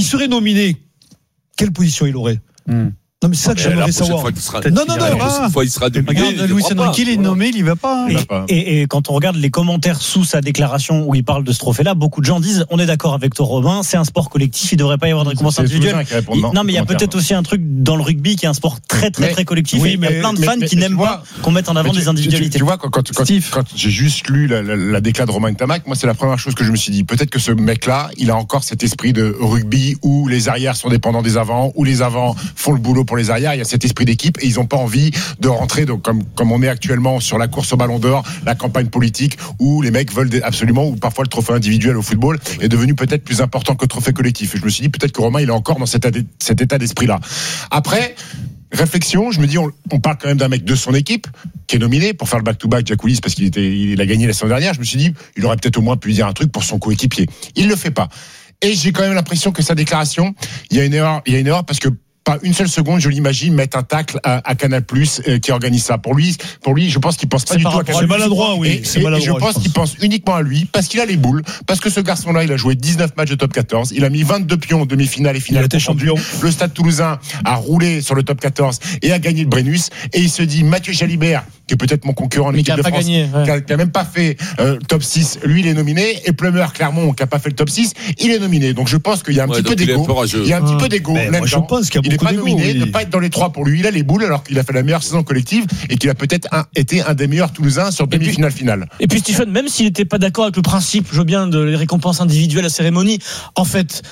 serait nominé, quelle position il aurait? Non, mais c'est ça que j'aimerais savoir. Non, il sera nominé. Regarde, Luis Enrique, il est nommé, il y va pas. Et quand on regarde les commentaires sous sa déclaration où il parle de ce trophée-là, beaucoup de gens disent on est d'accord avec toi, Robin, c'est un sport collectif, il devrait pas y avoir de récompense individuelle. Non, mais il y a peut-être aussi un truc dans le rugby qui est un sport très collectif. Et il y a plein de fans qui n'aiment pas qu'on mette en avant des individualités. Tu vois, quand j'ai juste lu la déclaration de Romain Ntamak, moi c'est la première chose que je me suis dit. Peut-être que ce mec-là, il a encore cet esprit de rugby où les arrières sont dépendants des avants, où les avants font le boulot pour les arrières. Il y a cet esprit d'équipe et ils n'ont pas envie de rentrer donc comme on est actuellement sur la course au Ballon d'Or, la campagne politique où les mecs veulent absolument, où parfois le trophée individuel au football est devenu peut-être plus important que le trophée collectif. Et je me suis dit peut-être que Romain il est encore dans cet état d'esprit-là. Après, réflexion, je me dis on parle quand même d'un mec de son équipe qui est nominé pour faire le back-to-back Jack Willis parce qu'il a gagné la saison dernière. Je me suis dit il aurait peut-être au moins pu dire un truc pour son coéquipier. Il le fait pas. Et j'ai quand même l'impression que sa déclaration, il y a une erreur parce que pas une seule seconde, je l'imagine mettre un tacle à Canal+, qui organise ça. Pour lui, je pense qu'il pense pas du tout à Canal+. C'est maladroit, oui. Et je pense qu'il pense uniquement à lui, parce qu'il a les boules, parce que ce garçon-là, il a joué 19 matchs de top 14, il a mis 22 pions en demi-finale et finale. Il a été champion. Le Stade Toulousain a roulé sur le top 14 et a gagné le Brennus. Et il se dit, Mathieu Jalibert, qui est peut-être mon concurrent en équipe de France, qui a même pas fait top 6, lui il est nominé, et Plumeur Clermont qui a pas fait le top 6, il est nominé. Donc je pense qu'il y a un petit peu d'égo. Il y a un petit peu d'égo. Moi je pense qu'il y a il n'est pas d'égo, nominé, ne pas être dans les 3 pour lui. Il a les boules alors qu'il a fait la meilleure saison collective et qu'il a peut-être été un des meilleurs Toulousains sur demi-finale. Et puis Stephen, même s'il n'était pas d'accord avec le principe, je veux bien, de les récompenses individuelles à cérémonie, en fait,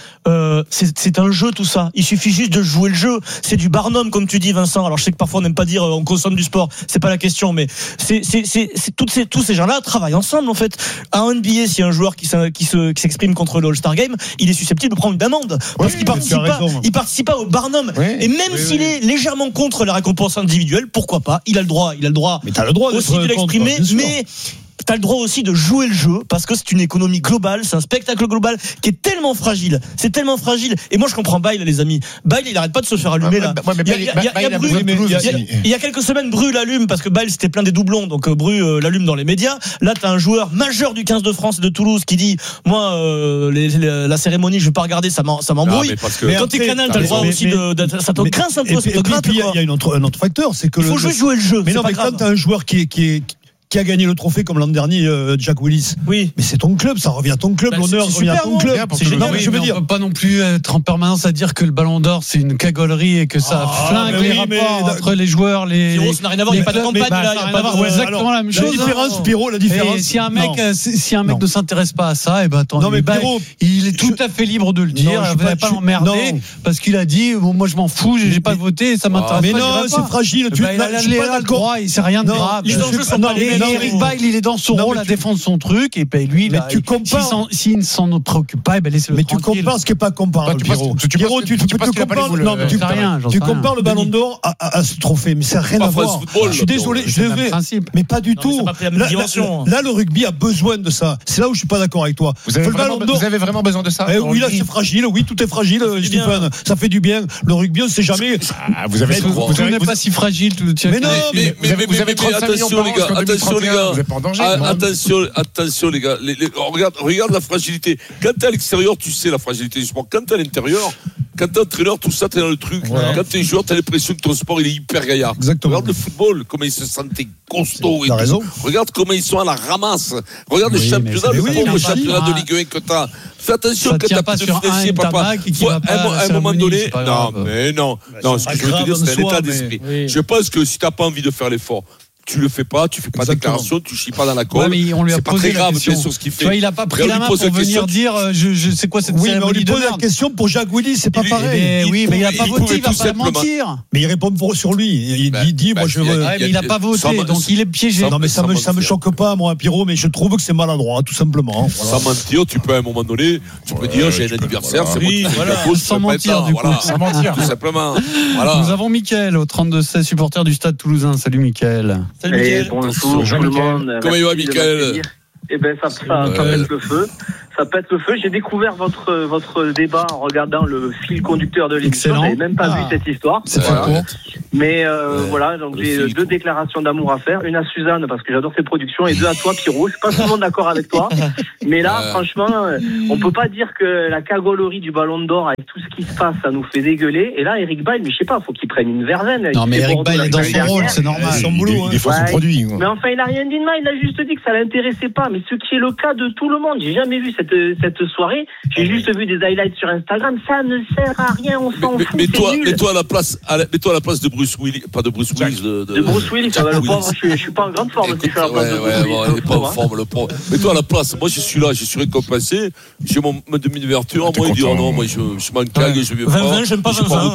c'est un jeu tout ça. Il suffit juste de jouer le jeu. C'est du Barnum comme tu dis, Vincent. Alors je sais que parfois on n'aime pas dire on consomme du sport, c'est pas la question, mais c'est tous ces gens-là travaillent ensemble en fait. À un NBA, s'il y a un joueur qui s'exprime contre le All-Star Game, il est susceptible de prendre une amende parce qu'il participe pas au Barnum. Et même s'il est légèrement contre la récompense individuelle, pourquoi pas, il a le droit. Mais t'as le droit aussi de l'exprimer, mais t'as le droit aussi de jouer le jeu parce que c'est une économie globale, c'est un spectacle global qui est tellement fragile. C'est tellement fragile. Et moi je comprends Bail, les amis. Bail, il arrête pas de se faire allumer là. Il y a quelques semaines, Bru l'allume parce que Bail s'était plein des doublons, donc Bru l'allume dans les médias. Là t'as un joueur majeur du 15 de France et de Toulouse qui dit moi la cérémonie je vais pas regarder, ça m'embrouille. Mais quand t'es Canal t'as le droit aussi ça te grince un peu, ça te gratte. Il y a un autre facteur, c'est que il faut jouer le jeu. Mais non, mais quand t'as un joueur qui a gagné le trophée comme l'an dernier, Jack Willis. Oui. Mais c'est ton club, ça revient à ton club, l'honneur revient à ton club. C'est génial. Je veux dire, on peut pas non plus être en permanence à dire que le Ballon d'Or c'est une cagolerie et que ça flingue les rapports entre les joueurs, les. Ça n'a rien à voir, il n'y a pas de campagne là, il n'y a pas de. Exactement la même chose. La différence, Pierrot, la différence. Si un mec ne s'intéresse pas à ça, et ben attends. Non mais Pierrot, il est tout à fait libre de le dire. Vous n'allez pas l'emmerder parce qu'il a dit moi je m'en fous, j'ai pas voté, ça m'intéresse pas. Mais non, c'est fragile. Il a le droit, c'est rien de grave. Les enjeux sont pas les Eric Bail, il est dans son rôle à défendre son truc et ben lui, s'il ne s'en préoccupe pas, ben laissez-le tranquille. Mais tu compares ce qui est pas comparable, Pierrot. Pierrot, tu compares le Ballon d'Or à ce trophée, mais ça n'a rien à voir. Je suis désolé, mais pas du tout. Là, le rugby a besoin de ça. C'est là où je suis pas d'accord avec toi. Vous avez vraiment besoin de ça? Oui, là, c'est fragile. Oui, tout est fragile, Stéphane. Ça fait du bien. Le rugby, on ne sait jamais. Tout n'est pas si fragile. Mais non, mais vous avez 35 millions par an. Attention les gars, attention les gars, regarde la fragilité. Quand t'es à l'extérieur, tu sais la fragilité du sport. Quand t'es à l'intérieur, quand t'es entraîneur, tout ça, t'es dans le truc. Voilà. Quand t'es joueur, t'as l'impression que ton sport, il est hyper gaillard. Exactement. Regarde le football, comment ils se sentaient costauds. T'as raison. Regarde comment ils sont à la ramasse. Regarde le championnat, le pauvre championnat de Ligue 1 que t'as. Fais attention quand t'as pas de fessiers, papa. À un moment donné, non. Ce que je veux te dire, c'est un état d'esprit. Je pense que si t'as pas envie de faire l'effort, tu le fais pas, tu fais pas de déclaration, tu chies pas dans la colle. Ouais, mais on lui a c'est pas posé très grave, la question. bien sûr, ce qu'il fait. Tu vois, il a pas pris la main pour venir dire je sais quoi cette cérémonie. Oui, mais on lui pose la question pour Jack Willis, c'est pas pareil. Oui, mais il a pas voté, il va pas mentir. Mais il répond sur lui. Il dit moi je veux. Mais il a pas voté, donc il est piégé. Non mais ça me choque pas moi, Pierrot, mais je trouve que c'est maladroit, tout simplement. Sans mentir, tu peux à un moment donné, tu peux dire j'ai un anniversaire, c'est bon. Sans mentir du coup. Sans mentir, tout simplement. Nous avons Mickaël au 32-16, supporter du Stade Toulousain. Salut Mickaël. Salut Mickaël. Bonjour tout le monde. Comment il va, Mickaël? Eh ben ça pète le feu. Ça pète le feu. J'ai découvert votre débat en regardant le fil conducteur de l'émission. Je n'avais même pas vu cette histoire. C'est très court. Mais voilà, donc j'ai 2 déclarations d'amour à faire. Une à Suzanne, parce que j'adore ses productions, et 2 à toi, Pierrot. Je suis pas souvent d'accord avec toi. Mais là, franchement, on peut pas dire que la cagolerie du Ballon d'Or, avec tout ce qui se passe, ça nous fait dégueuler. Et là, Eric Bailly, mais je sais pas, faut qu'il prenne une verveine. Non, mais Eric Bailly est dans son rôle, c'est normal. Son boulot. Il faut son produit. Mais enfin, il a rien dit de mal. Il a juste dit que ça l'intéressait pas. Mais ce qui est le cas de tout le monde. J'ai jamais vu cette soirée. J'ai juste vu des highlights sur Instagram. Ça ne sert à rien. On s'en fout. Mets-toi à la place de Bruce Willis, pas de Bruce Willis. De Bruce Willis, ça va le pauvre. Je suis pas en grande forme. Il est pas en forme, le pauvre. Mets-toi à la place. Moi, je suis là, je suis récompensé. J'ai mon demi-ouverture. Moi, il dit non, moi, je m'en cague, je viens pas. 20, j'aime pas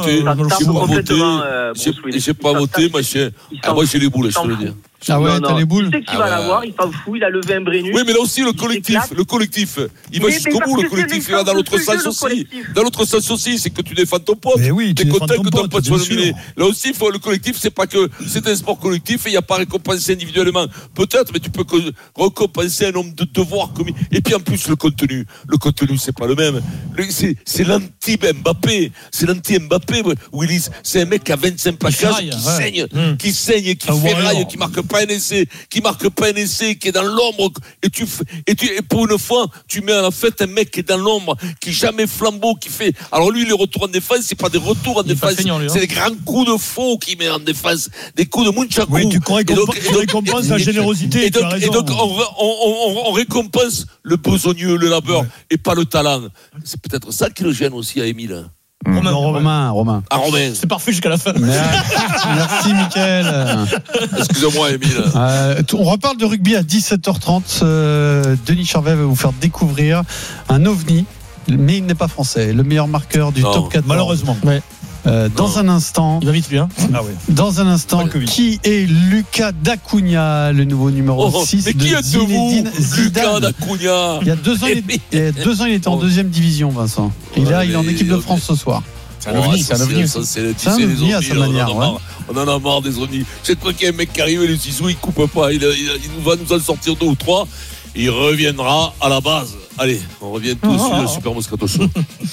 20. J'ai pas voté, machin. Moi, j'ai les boules, je te le dis. Ah ouais, t'as les boules. Tu sais qu'il va l'avoir, il s'en fout, il a levé un Brennus. Oui, mais là aussi, le collectif, il va jusqu'au bout, le collectif, il va dans l'autre sens aussi. Dans l'autre sens aussi, c'est que tu défends ton pote. Mais oui, t'es content que ton pote soit nominé. Là aussi, le collectif, c'est pas que c'est un sport collectif et il n'y a pas récompensé individuellement. Peut-être, mais tu peux récompenser un homme de devoir. Et puis en plus, le contenu, c'est pas le même. C'est l'anti-Mbappé. C'est l'anti-Mbappé, Willis. C'est un mec qui a 25 plaquages, qui saigne et qui ferraille, qui marque pas un essai, qui est dans l'ombre, et pour une fois, tu mets à la fête un mec qui est dans l'ombre, qui jamais flambeau, qui fait. Alors lui, les retours en défense, c'est pas des retours en défense, c'est des grands coups de faux qu'il met en défense, des coups de munchaku. Oui, tu récompenses la générosité. Et donc on récompense le besogneux, le labeur, et pas le talent. C'est peut-être ça qui le gêne aussi à Émile. Romain. Ah, Romain. C'est parfait jusqu'à la fin. Merci, Mickaël. Excusez-moi, Émile. On reparle de rugby à 17h30. Denis Charvet va vous faire découvrir un ovni, mais il n'est pas français. Le meilleur marqueur du top 14. Malheureusement. Ouais. Dans un instant. Il va vite, lui, hein. Dans un instant, qui est Lucas D'Acunha, le nouveau numéro 6 mais de qui Zinedine Lucas D'Acunha. Il y a 2 ans, il était en 2e division, Vincent. Et là, il est en équipe de France ce soir. C'est un ovni. C'est un ovni à sa manière. On en a marre des ovnis. C'est toi qu'il y a un mec qui arrive et les ciseaux, il coupe pas. Il va nous en sortir 2 ou 3. Il reviendra à la base. Allez, on revient tous sur le Super Moscato Show.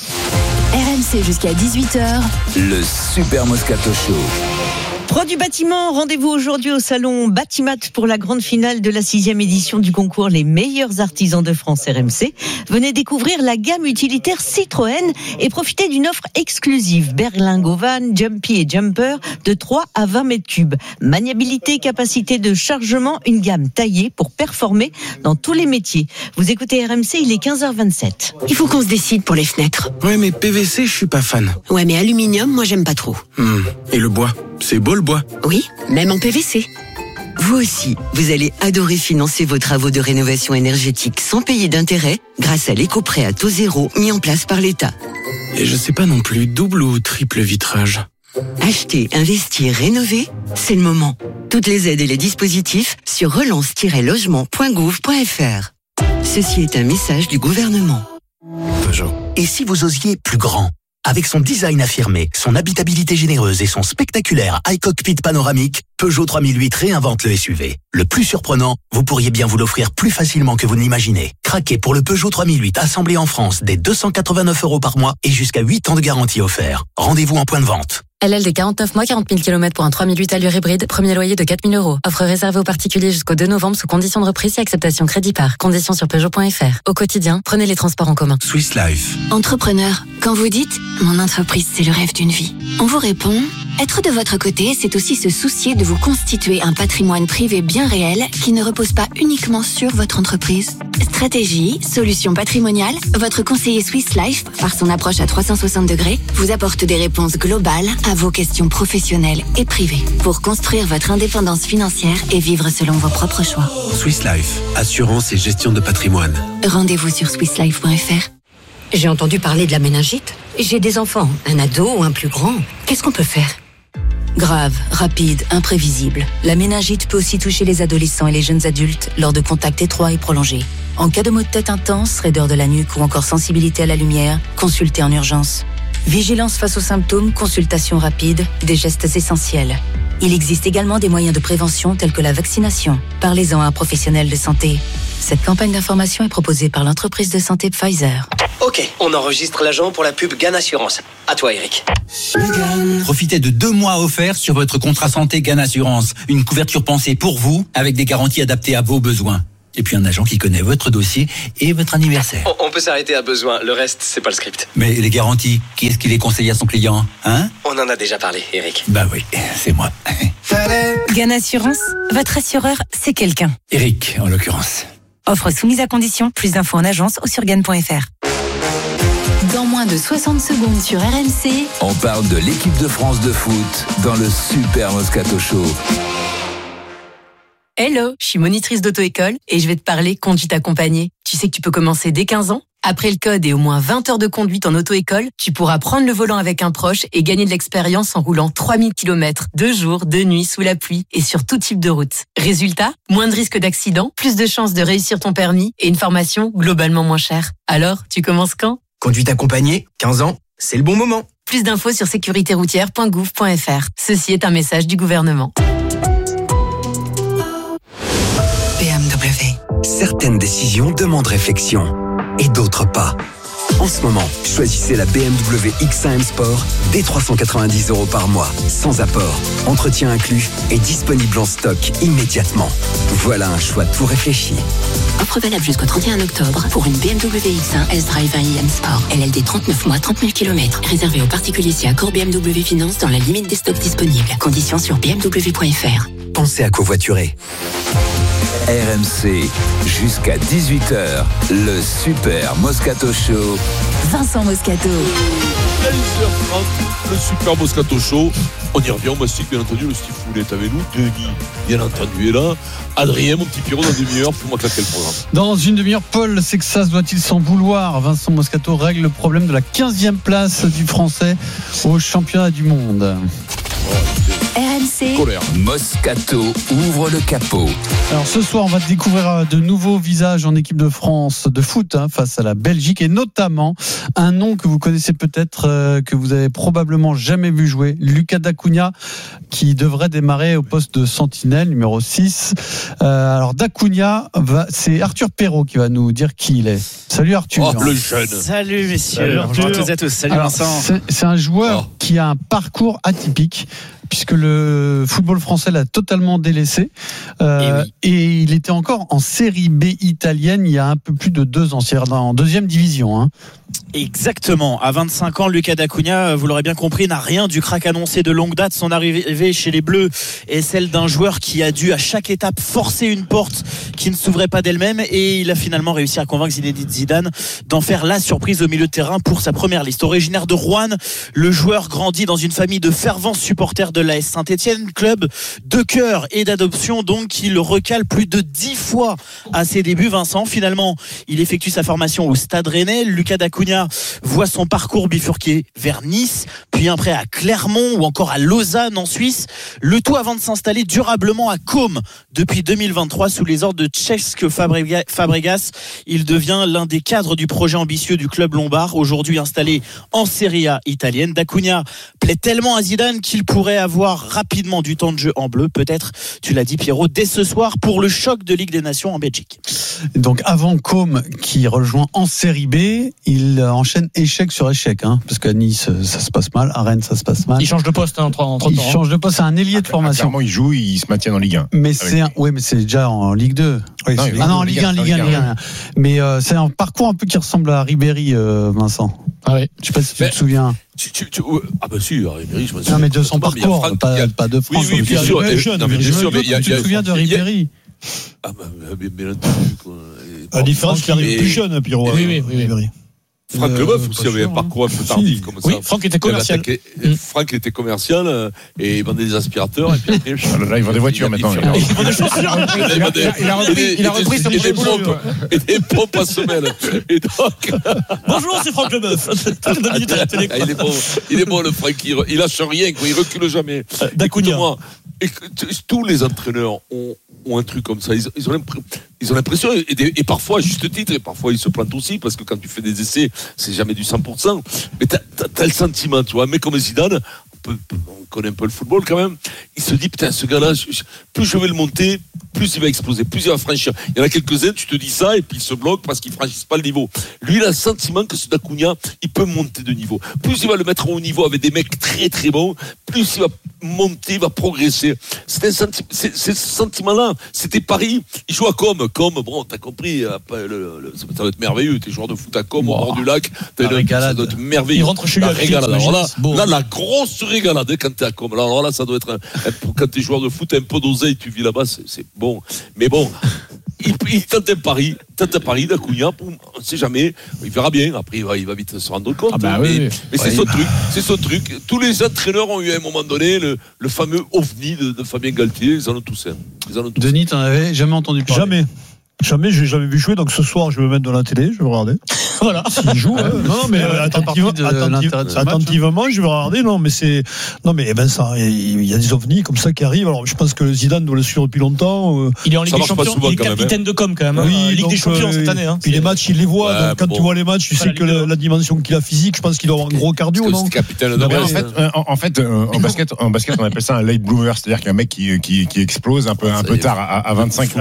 RMC jusqu'à 18h. Le Super Moscato Show. Pro du bâtiment, rendez-vous aujourd'hui au salon Batimat pour la grande finale de la 6e édition du concours Les meilleurs artisans de France RMC. Venez découvrir la gamme utilitaire Citroën et profitez d'une offre exclusive berlingot van, jumpy et jumper de 3 à 20 mètres cubes. Maniabilité, capacité de chargement, une gamme taillée pour performer dans tous les métiers. Vous écoutez RMC, il est 15h27. Il faut qu'on se décide pour les fenêtres. Ouais, mais PVC, je suis pas fan. Ouais, mais aluminium, moi j'aime pas trop. Et le bois ? C'est beau le bois. Oui, même en PVC. Vous aussi, vous allez adorer financer vos travaux de rénovation énergétique sans payer d'intérêt grâce à l'éco-prêt à taux zéro mis en place par l'État. Et je sais pas non plus, double ou triple vitrage. Acheter, investir, rénover, c'est le moment. Toutes les aides et les dispositifs sur relance-logement.gouv.fr. Ceci est un message du gouvernement. Peugeot. Et si vous osiez plus grand ? Avec son design affirmé, son habitabilité généreuse et son spectaculaire iCockpit panoramique, Peugeot 3008 réinvente le SUV. Le plus surprenant, vous pourriez bien vous l'offrir plus facilement que vous ne l'imaginez. Craquez pour le Peugeot 3008 assemblé en France dès 289 € par mois et jusqu'à 8 ans de garantie offert. Rendez-vous en point de vente. LLD 49 mois, 40 000 km pour un 3008 allure hybride, premier loyer de 4 000 €. Offre réservée aux particuliers jusqu'au 2 novembre sous condition de reprise et acceptation crédit par. Conditions sur Peugeot.fr. Au quotidien, prenez les transports en commun. Swiss Life. Entrepreneur, quand vous dites « Mon entreprise, c'est le rêve d'une vie », on vous répond « Être de votre côté, c'est aussi se soucier de vous constituer un patrimoine privé bien réel qui ne repose pas uniquement sur votre entreprise. » Stratégie, solutions patrimoniales, votre conseiller Swiss Life, par son approche à 360 degrés, vous apporte des réponses globales à vos questions professionnelles et privées pour construire votre indépendance financière et vivre selon vos propres choix. Swiss Life, assurance et gestion de patrimoine. Rendez-vous sur swisslife.fr. J'ai entendu parler de la méningite. J'ai des enfants, un ado ou un plus grand. Qu'est-ce qu'on peut faire ? Grave, rapide, imprévisible. La méningite peut aussi toucher les adolescents et les jeunes adultes lors de contacts étroits et prolongés. En cas de maux de tête intense, raideur de la nuque ou encore sensibilité à la lumière, consultez en urgence. Vigilance face aux symptômes, consultation rapide, des gestes essentiels. Il existe également des moyens de prévention tels que la vaccination. Parlez-en à un professionnel de santé. Cette campagne d'information est proposée par l'entreprise de santé Pfizer. Ok, on enregistre l'agent pour la pub GAN Assurance. À toi, Eric. Profitez de 2 mois offerts sur votre contrat santé GAN Assurance. Une couverture pensée pour vous, avec des garanties adaptées à vos besoins. Et puis un agent qui connaît votre dossier et votre anniversaire. On peut s'arrêter à besoin, le reste, c'est pas le script. Mais les garanties, qui est-ce qui les conseille à son client, hein? On en a déjà parlé, Eric. Bah oui, c'est moi. GAN Assurance, votre assureur, c'est quelqu'un. Eric, en l'occurrence. Offre soumise à condition, plus d'infos en agence ou sur GAN.fr. Dans moins de 60 secondes sur RMC, on parle de l'équipe de France de foot dans le Super Moscato Show. Hello, je suis monitrice d'auto-école et je vais te parler conduite accompagnée. Tu sais que tu peux commencer dès 15 ans. Après le code et au moins 20 heures de conduite en auto-école, tu pourras prendre le volant avec un proche et gagner de l'expérience en roulant 3000 km, 2 jours, 2 nuits, sous la pluie et sur tout type de route. Résultat, moins de risques d'accident, plus de chances de réussir ton permis et une formation globalement moins chère. Alors, tu commences quand ? Conduite accompagnée, 15 ans, c'est le bon moment. Plus d'infos sur sécuritéroutière.gouv.fr. Ceci est un message du gouvernement. BMW. Certaines décisions demandent réflexion et d'autres pas. En ce moment, choisissez la BMW X1 M Sport dès 390 € par mois, sans apport, entretien inclus et disponible en stock immédiatement. Voilà un choix tout réfléchi. Offre valable jusqu'au 31 octobre pour une BMW X1 S-Drive 1i M Sport. LLD 39 mois, 30 000 km. Réservé aux particuliers si accord BMW Finance dans la limite des stocks disponibles. Conditions sur bmw.fr. Pensez à covoiturer. RMC, jusqu'à 18h, le Super Moscato Show. Vincent Moscato. 15h30, le Super Moscato Show. On y revient, moi, bien entendu, le Steve Foulet est avec nous. Denis, bien entendu, est là. Adrien, mon petit Pierrot, dans une demi-heure, fais-moi claquer le programme. Dans une demi-heure, Paul Sexas doit-il s'en vouloir? Vincent Moscato règle le problème de la 15e place du Français au championnat du monde. RMC. Moscato ouvre le capot. Alors ce soir, on va découvrir de nouveaux visages en équipe de France de foot face à la Belgique et notamment un nom que vous connaissez peut-être, que vous avez probablement jamais vu jouer, Lucas Daconia, qui devrait démarrer au poste de sentinelle numéro 6. Alors Daconia, c'est Arthur Perrault qui va nous dire qui il est. Salut Arthur. Oh, le jeune. Salut messieurs. Bonjour à toutes et à tous. Salut Vincent. C'est un joueur qui a un parcours atypique, puisque le football français l'a totalement délaissé. Et il était encore en série B italienne il y a un peu plus de 2 ans, c'est-à-dire en 2e division. Exactement. À 25 ans, Lucas Daconia, vous l'aurez bien compris, n'a rien du crack annoncé de longue date. Son arrivée chez les Bleus est celle d'un joueur qui a dû à chaque étape forcer une porte qui ne s'ouvrait pas d'elle-même, et il a finalement réussi à convaincre Zinedine Zidane d'en faire la surprise au milieu de terrain pour sa première liste. Originaire de Rouen, le joueur grandit dans une famille de fervents supporters de l'AS Saint-Etienne, club de cœur et d'adoption, donc qui le recale plus de 10 fois à ses débuts. Vincent, finalement, il effectue sa formation au Stade Rennais. Lucas Daconia voit son parcours bifurquer vers Nice, puis après à Clermont ou encore à Lausanne en Suisse, le tout avant de s'installer durablement à Côme depuis 2023 sous les ordres de Cesc Fabregas. Il devient l'un des cadres du projet ambitieux du club lombard, aujourd'hui installé en Serie A italienne. Daconia plaît tellement à Zidane qu'il pourrait avoir rapidement du temps de jeu en bleu, peut-être, tu l'as dit Pierrot, dès ce soir pour le choc de Ligue des Nations en Belgique. Donc avant Côme qui rejoint en Série B, il enchaîne échec sur échec, parce qu'à Nice ça se passe mal, à Rennes ça se passe mal. Il change de poste entre temps. Il change de poste, c'est un ailier de formation. Clairement il joue, il se maintient en Ligue 1. Mais c'est déjà en Ligue 2. Oui, en Ligue 1. Mais c'est un parcours un peu qui ressemble à Ribéry, Vincent. Ah oui. Je sais pas si tu te souviens. Ah bah si, Ribéry, je me souviens. Non mais de son parcours, pas de France. Oui, bien sûr. Tu te souviens de Ribéry? Ah bah bien entendu. La différence qu'il arrive plus jeune, Pierrot. Oui. Franck Leboeuf aussi avait un parcours un peu tardif comme ça. Oui, Franck était commercial. Franck était commercial et il vendait des aspirateurs. Et puis après, là, il vend des voitures maintenant. Il vend des chaussures. Il a repris son boulot. Et des pompes à semelle. Et donc. Bonjour, c'est Franck Leboeuf. Il est bon, le Franck. Il lâche rien, quoi. Il recule jamais. Daconia. Tous les entraîneurs ont un truc comme ça. Ils ont l'impression, et parfois à juste titre, et parfois ils se plantent aussi, parce que quand tu fais des essais, c'est jamais du 100%. Mais t'as le sentiment, tu vois, un mec comme Zidane, on connaît un peu le football quand même, il se dit, putain, ce gars-là, plus je vais le monter, plus il va exploser, plus il va franchir. Il y en a quelques-uns, tu te dis ça, et puis il se bloque parce qu'il ne franchissent pas le niveau. Lui, il a le sentiment que ce Dacunia, il peut monter de niveau. Plus il va le mettre au niveau avec des mecs très très bons, plus il va monter, il va progresser. C'est ce sentiment-là. C'était Paris. Il joue à Com, bon, t'as compris, ça va être merveilleux. T'es joueur de foot à Com, au bord du lac. Ça doit être merveilleux. Il rentre chez lui. Là, la grosse régalade quand t'es à Com. Alors là, ça doit être quand t'es joueur de foot, un peu d'oseille, tu vis là-bas, c'est bon. Mais bon, il tente un pari, Dacunia, on ne sait jamais, il verra bien. Après, il va vite se rendre compte. Mais c'est son truc. Tous les entraîneurs ont eu à un moment donné le fameux ovni de Fabien Galtier. Ils en ont tous un. Denis, t'en avais jamais entendu parler? Jamais, j'ai jamais vu jouer. Donc ce soir, je vais me mettre de la télé, je vais regarder. Voilà. S'il joue, non, mais attentivement, je vais regarder. Non, mais Vincent, il y a des ovnis comme ça qui arrivent. Alors, je pense que Zidane doit le suivre depuis longtemps. Il est en Ligue des Champions, il est capitaine de com quand même. Oui, Ligue des Champions cette année. Puis les matchs, il les voit. Donc quand tu vois les matchs, tu sais que la dimension qu'il a physique, je pense qu'il doit avoir un gros cardio. Non, capitaine en fait, en basket, on appelle ça un late bloomer, c'est-à-dire qu'un mec qui explose un peu tard à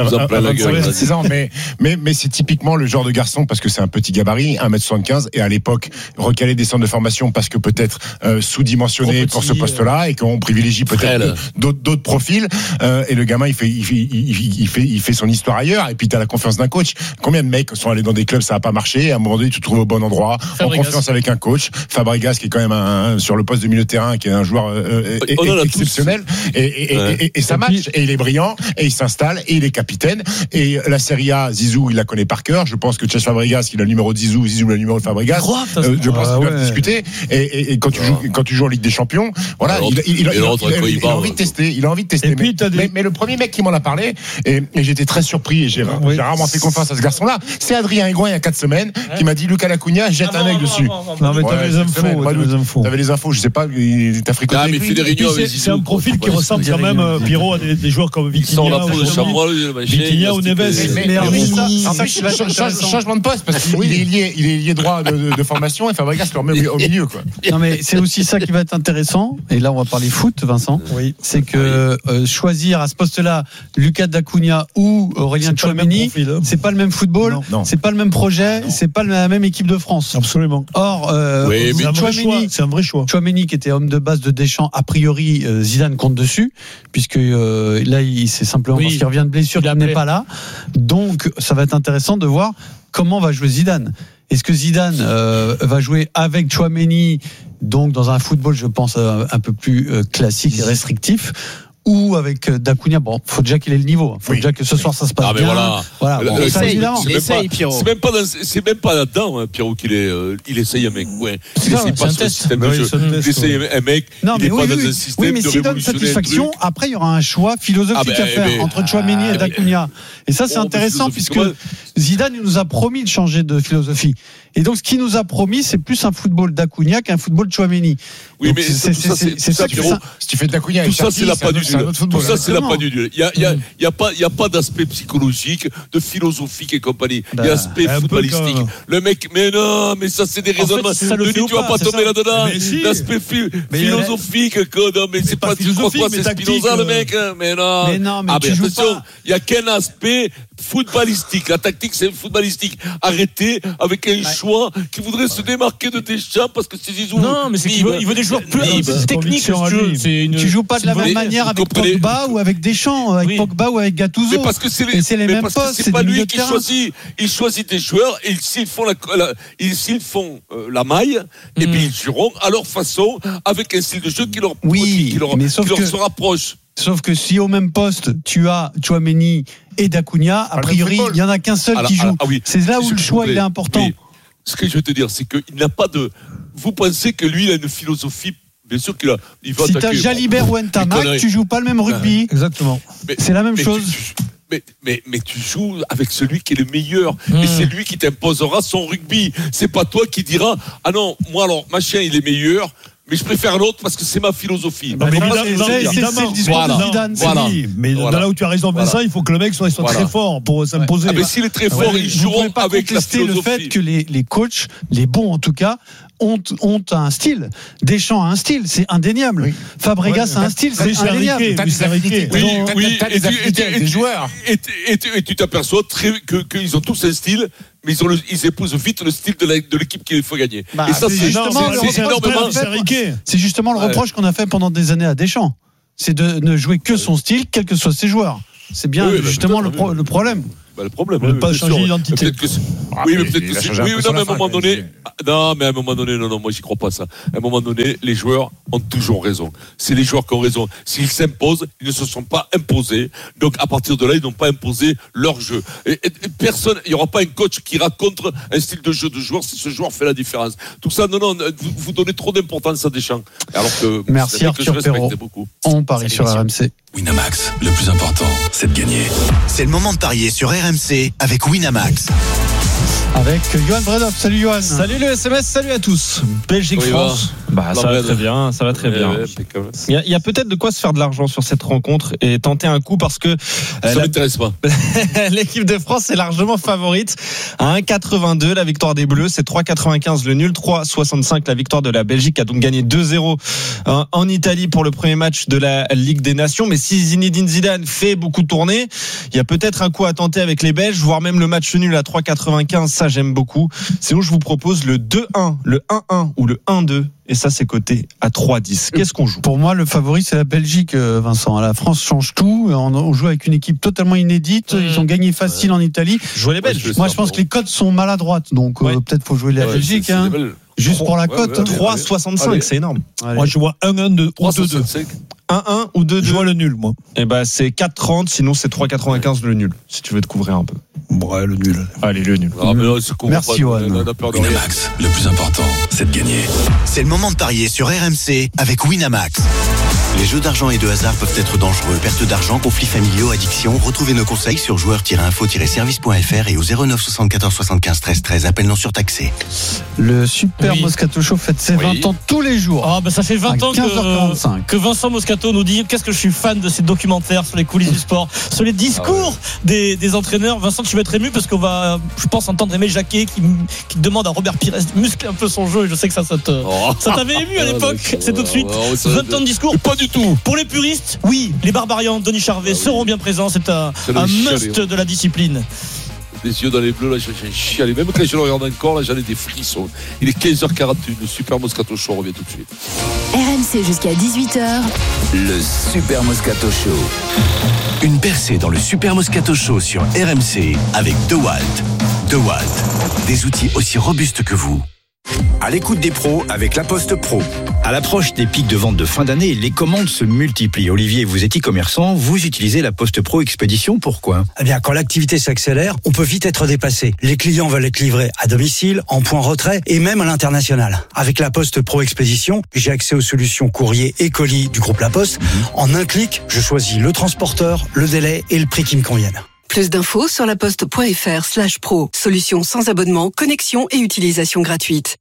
26 ans, mais c'est typiquement le genre de garçon, parce que c'est un petit gabarit, 1m75, et à l'époque recalé des centres de formation parce que peut-être sous-dimensionné pour ce poste-là, et qu'on privilégie peut-être d'autres profils, et le gamin il fait son histoire ailleurs, et puis t'as la confiance d'un coach. Combien de mecs sont allés dans des clubs, ça n'a pas marché, à un moment donné tu te trouves au bon endroit, en confiance avec un coach, Fabregas qui est quand même sur le poste de milieu de terrain, qui est un joueur exceptionnel, et ça match, et il est brillant, et il s'installe, et il est capitaine, et la Serie A, Zizou, il la connaît par cœur. Je pense que Cesc Fabregas, il a le numéro de Zizou a le numéro de Fabregas. Je pense qu'ils doivent discuter. Et quand tu joues en Ligue des Champions, voilà, il a envie de tester. Il a envie de tester. Mais le premier mec qui m'en a parlé, et j'étais très surpris, et j'ai rarement fait confiance à ce garçon-là, c'est Adrien Aigouin, il y a 4 semaines, qui m'a dit Lucas Dacunia, jette un œil dessus. Non, mais t'avais les infos. T'avais les infos, je sais pas, t'as fréquenté. C'est un profil qui ressemble quand même, Pierrot, à des joueurs comme Vitinha ou Neves. Changement de poste, parce qu'il est lié droit de formation, et Fabregas le remet au milieu, quoi. Non, mais c'est aussi ça qui va être intéressant, et là on va parler foot, Vincent. Oui. C'est que choisir à ce poste-là Lucas Dacunia ou Aurélien Tchouaméni, c'est pas le même football, c'est pas le même projet, c'est pas la même équipe de France. Absolument. Or, c'est un vrai choix. Tchouaméni, qui était homme de base de Deschamps, a priori Zidane compte dessus, puisque là c'est simplement parce qu'il revient de blessure, il n'est pas là. Donc ça va être intéressant de voir comment va jouer Zidane. Est-ce que Zidane va jouer avec Tchouaméni, donc dans un football, je pense, un peu plus classique et restrictif, ou avec Dacunia? Bon, faut déjà qu'il ait le niveau. Faut déjà que ce soir ça se passe bien. Voilà. Bon, Pierrot. C'est même pas là-dedans, Pierrot, qu'il essaye un mec. Ouais. Il essaye pas ce système de jeu. Il essaye un mec. Non, il n'est pas dans un système mais de s'il donne satisfaction, après il y aura un choix philosophique à faire entre Tchouaméni et Dacunia. Et ça, c'est intéressant, puisque Zidane nous a promis de changer de philosophie. Et donc, ce qu'il nous a promis, c'est plus un football Dacunia qu'un football Tchouaméni. Oui, donc, mais c'est ça, Pierrot. Si tu fais Dacunia, tout ça, c'est la pas du tout ça, c'est la pas du duel. Il y a pas d'aspect psychologique, de philosophique et compagnie. Il y a l'aspect footballistique. Le mec, mais non, mais ça, c'est des raisonnements. Tu vas pas tomber là-dedans. L'aspect philosophique, non, mais c'est pas, tu crois quoi, c'est Spinoza, le mec? Mais non. Ah, mais attention, il y a qu'un aspect footballistique. La tactique, c'est footballistique. Arrêtez avec un choix qui voudrait se démarquer de Deschamps parce que c'est Zizou. Non, mais c'est qu'il veut des joueurs plus techniques. Tu joues pas de la même manière avec Pogba ou avec Deschamps, avec Pogba ou avec Gattuso. Mais parce que c'est les mêmes postes. C'est pas lui qui choisit. Il choisit des joueurs et s'ils font la maille, et puis ils joueront à leur façon avec un style de jeu qui leur se rapproche. Sauf que si au même poste tu as Tchouaméni et Dacunia, a priori il y en a qu'un seul qui joue. C'est là où le choix il est important. Ce que je veux te dire, c'est qu'il n'a pas de. Vous pensez que lui il a une philosophie? Bien sûr qu'il va si tu as Jalibert ou Ntamak, tu joues pas le même rugby. Exactement. C'est la même chose. Mais tu joues avec celui qui est le meilleur. Et c'est lui qui t'imposera son rugby. C'est pas toi qui diras ah non, moi alors machin il est meilleur. mais je préfère l'autre parce que c'est ma philosophie. C'est le discours de Zidane. Mais là où tu as raison, Vincent, il faut que le mec soit très fort pour s'imposer. Mais s'il est très fort, ils joueront avec la philosophie. Le fait que les coachs, les bons en tout cas, ont un style. Deschamps a un style, c'est indéniable. Oui. Fabregas a un style, c'est indéniable. T'as des affinités des joueurs. Et tu t'aperçois qu'ils ont tous un style, mais ils épousent vite le style de l'équipe qu'il faut gagner. Et ça, c'est justement le reproche qu'on a fait pendant des années à Deschamps. C'est de ne jouer que son style, quels que soient ses joueurs. C'est bien justement le problème. Le problème, ne pas changer d'identité. Oui, mais peut-être que c'est. Oui, non, mais à un moment donné. Non, moi, j'y crois pas ça. À un moment donné, les joueurs ont toujours raison. C'est les joueurs qui ont raison. S'ils s'imposent, ils ne se sont pas imposés. Donc, à partir de là, ils n'ont pas imposé leur jeu. Et personne, il n'y aura pas un coach qui raconte un style de jeu de joueur si ce joueur fait la différence. Tout ça, non, vous donnez trop d'importance à Deschamps. Alors que. Merci Arthur Perrault. On parie sur RMC. Winamax, le plus important, c'est de gagner. C'est le moment de parier sur RMC avec Winamax. Avec Johan Bredov. Salut Johan. Salut le SMS, salut à tous. Belgique-France. Ça va très bien, ça va très bien. Il y a peut-être de quoi se faire de l'argent sur cette rencontre et tenter un coup parce que ça m'intéresse pas. L'équipe de France est largement favorite à 1,82 la victoire des Bleus, c'est 3,95 le nul, 3,65 la victoire de la Belgique qui a donc gagné 2-0 en Italie pour le premier match de la Ligue des Nations. Mais si Zinedine Zidane fait beaucoup tourner, il y a peut-être un coup à tenter avec les Belges, voire même le match nul à 3,95. Ça j'aime beaucoup. Sinon je vous propose le 2-1, le 1-1 ou le 1-2. Et ça, c'est coté à 3,10. Qu'est-ce qu'on joue ? Pour moi, le favori, c'est la Belgique, Vincent. La France change tout. On joue avec une équipe totalement inédite. Ils ont gagné facile en Italie. Jouer les Belges. Moi, je pense que les cotes sont maladroites. Donc, peut-être faut jouer la Belgique. Juste pour la cote. 3,65, c'est énorme. Allez. Moi, je vois 1-1 ou 2-2. 1-1 ou 2-2. Je vois le nul, moi. Et c'est 4,30. Sinon, c'est 3,95 le nul. Si tu veux te couvrir un peu. Ouais, le nul. Allez, le nul. Merci, Johan. Winamax, le plus important, c'est de gagner. C'est le moment de parier sur RMC avec Winamax. Les jeux d'argent et de hasard peuvent être dangereux. Perte d'argent, conflits familiaux, addiction. Retrouvez nos conseils sur joueurs-info-service.fr et au 09 74 75 13 13. Appel non surtaxé. Le Super Moscato Show fête ses 20 ans tous les jours. Ça fait 20 ans que Vincent Moscato nous dit qu'est-ce que je suis fan de ces documentaires sur les coulisses du sport, sur les discours des entraîneurs. Vincent, tu vas être ému parce qu'on va, je pense, entendre Aimé Jacquet qui demande à Robert Pires de muscler un peu son jeu. Et je sais que ça t'avait ému à l'époque. C'est tout de suite 20 ans de discours. Pas du tout. Pour les puristes, oui, les Barbarians, Denis Charvet seront bien présents. C'est un must de la discipline. Les yeux dans les bleus, là, j'ai chialé. Même quand je le regarde encore, là, j'en ai des frissons. Il est 15h41. Le Super Moscato Show revient tout de suite. RMC jusqu'à 18h. Le Super Moscato Show. Une percée dans le Super Moscato Show sur RMC avec DeWalt. DeWalt, des outils aussi robustes que vous. À l'écoute des pros avec La Poste Pro. À l'approche des pics de vente de fin d'année, les commandes se multiplient. Olivier, vous êtes e-commerçant, vous utilisez La Poste Pro Expédition, pourquoi ? Eh bien, quand l'activité s'accélère, on peut vite être dépassé. Les clients veulent être livrés à domicile, en point retrait et même à l'international. Avec La Poste Pro Expédition, j'ai accès aux solutions courrier et colis du groupe La Poste. En un clic, je choisis le transporteur, le délai et le prix qui me conviennent. Plus d'infos sur laposte.fr/pro. Solution sans abonnement, connexion et utilisation gratuite.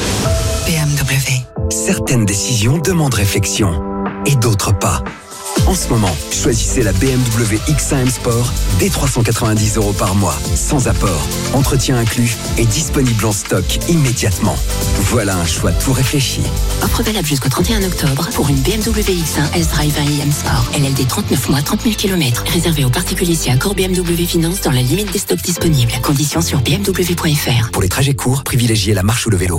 BMW. Certaines décisions demandent réflexion et d'autres pas. En ce moment, choisissez la BMW X1 M Sport dès 390 € par mois, sans apport, entretien inclus et disponible en stock immédiatement. Voilà un choix tout réfléchi. Offre valable jusqu'au 31 octobre pour une BMW X1 S-Drive 1 IM Sport. LLD 39 mois, 30 000 km. Réservé aux particuliers si accord BMW Finance dans la limite des stocks disponibles. Conditions sur bmw.fr. Pour les trajets courts, privilégiez la marche ou le vélo.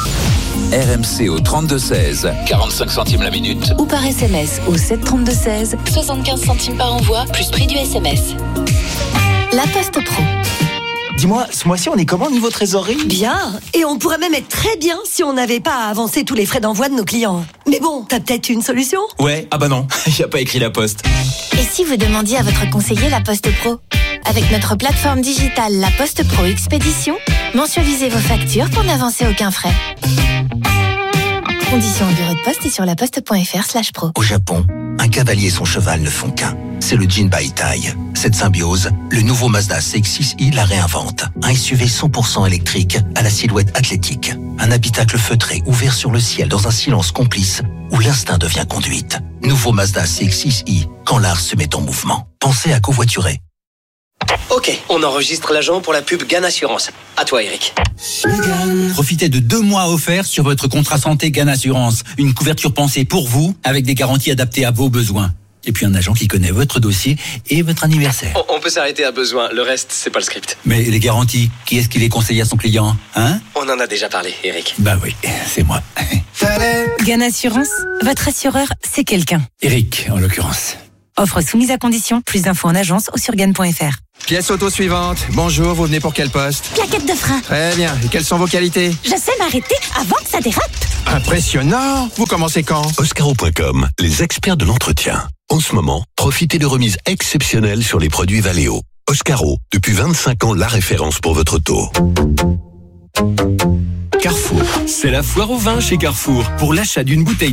RMC au 32-16, 45 centimes la minute. Ou par SMS au 732-16, 75 centimes par envoi, plus prix du SMS. La Poste Pro. Dis-moi, ce mois-ci, on est comment niveau trésorerie ? Bien. Et on pourrait même être très bien si on n'avait pas à avancer tous les frais d'envoi de nos clients. Mais bon, t'as peut-être une solution ? Ouais, non, il n'y a pas écrit La Poste. Et si vous demandiez à votre conseiller La Poste Pro ? Avec notre plateforme digitale La Poste Pro Expédition, mensualisez vos factures pour n'avancer aucun frais. Conditions au bureau de poste et sur laposte.fr/pro. Au Japon, un cavalier et son cheval ne font qu'un. C'est le Jin Baitai. Cette symbiose, le nouveau Mazda CX-6i la réinvente. Un SUV 100% électrique à la silhouette athlétique. Un habitacle feutré ouvert sur le ciel dans un silence complice où l'instinct devient conduite. Nouveau Mazda CX-6i, quand l'art se met en mouvement. Pensez à covoiturer. Ok, on enregistre l'agent pour la pub GAN Assurance. À toi, Eric. Profitez de 2 mois offerts sur votre contrat santé GAN Assurance. Une couverture pensée pour vous, avec des garanties adaptées à vos besoins. Et puis un agent qui connaît votre dossier et votre anniversaire. On peut s'arrêter à besoin, le reste, c'est pas le script. Mais les garanties, qui est-ce qui les conseille à son client, hein? On en a déjà parlé, Eric. Bah oui, c'est moi. GAN Assurance, votre assureur, c'est quelqu'un. Eric, en l'occurrence. Offre soumise à condition, plus d'infos en agence ou sur GAN.fr. Pièce auto suivante. Bonjour, vous venez pour quel poste? Plaquette de frein. Très bien. Et quelles sont vos qualités? Je sais m'arrêter avant que ça dérape. Impressionnant. Vous commencez quand? Oscaro.com, les experts de l'entretien. En ce moment, profitez de remises exceptionnelles sur les produits Valeo. Oscaro, depuis 25 ans, la référence pour votre auto. Carrefour. C'est la foire au vin chez Carrefour. Pour l'achat d'une bouteille